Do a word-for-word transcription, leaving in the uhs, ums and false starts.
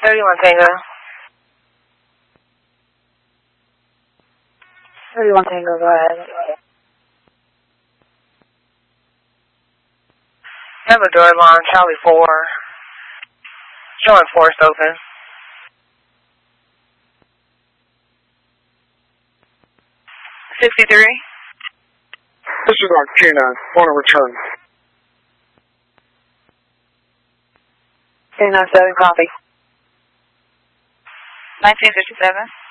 thirty-one Tango. thirty-one Tango, go ahead. Have a door on Charlie four. Showing force open. sixty-three. This is our K nine. Want to return. K nine seven, copy. nineteen fifty-seven.